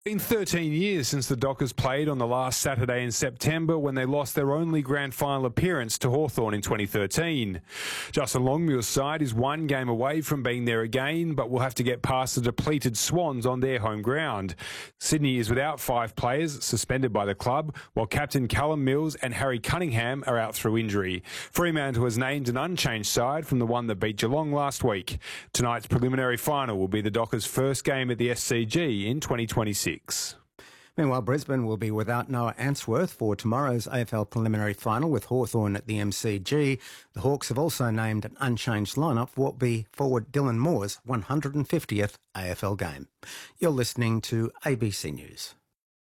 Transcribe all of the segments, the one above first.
Been 13 years since the Dockers played on the last Saturday in September when they lost their only grand final appearance to Hawthorn in 2013. Justin Longmuir's side is one game away from being there again, but will have to get past the depleted Swans on their home ground. Sydney is without 5 players suspended by the club, while captain Callum Mills and Harry Cunningham are out through injury. Fremantle has named an unchanged side from the one that beat Geelong last week. Tonight's preliminary final will be the Dockers' first game at the SCG in 2026. Meanwhile, Brisbane will be without Noah Answorth for tomorrow's AFL preliminary final with Hawthorn at the MCG. The Hawks have also named an unchanged lineup for what will be forward Dylan Moore's 150th AFL game. You're listening to ABC News.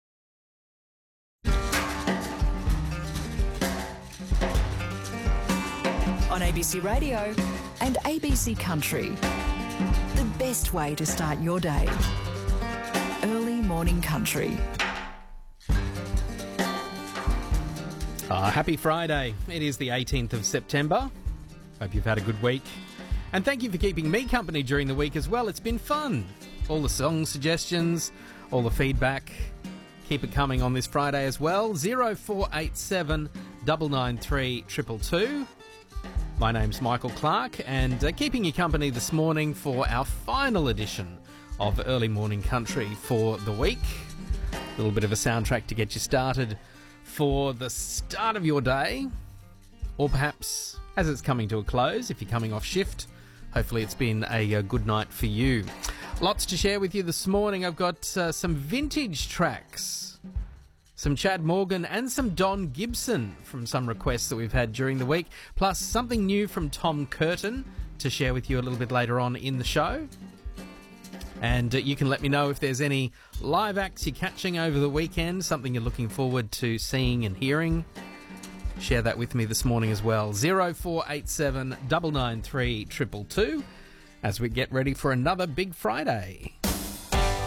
On ABC Radio and ABC Country. The best way to start your day. Early morning country. Happy Friday. It is the 18th of September. Hope you've had a good week. And thank you for keeping me company during the week as well. It's been fun. All the song suggestions, all the feedback. Keep it coming on this Friday as well. 0487 993 222. My name's Michael Clark, and keeping you company this morning for our final edition of Early Morning Country for the week. A little bit of a soundtrack to get you started for the start of your day, or perhaps as it's coming to a close, if you're coming off shift. Hopefully it's been a good night for you. Lots to share with you this morning. I've got some vintage tracks, some Chad Morgan and some Don Gibson from some requests that we've had during the week, plus something new from Tom Curtin to share with you a little bit later on in the show. And you can let me know if there's any live acts you're catching over the weekend, something you're looking forward to seeing and hearing. Share that with me this morning as well. 0487 993 222 as we get ready for another big Friday.